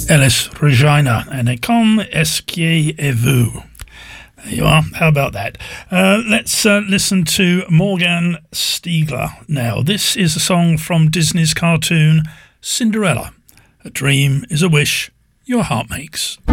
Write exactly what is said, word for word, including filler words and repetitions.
Elis Regina and Et comme est-ce que vous. There you are. How about that? Uh, let's uh, listen to Morgan Stiegler now. This is a song from Disney's cartoon Cinderella. A dream is a wish your heart makes.